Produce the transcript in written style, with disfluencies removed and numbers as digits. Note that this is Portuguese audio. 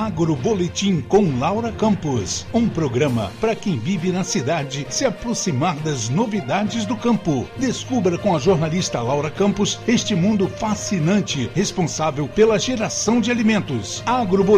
Agroboletim com Laura Campos. Um programa para quem vive na cidade se aproximar das novidades do campo. Descubra com a jornalista Laura Campos este mundo fascinante, responsável pela geração de alimentos. Agroboletim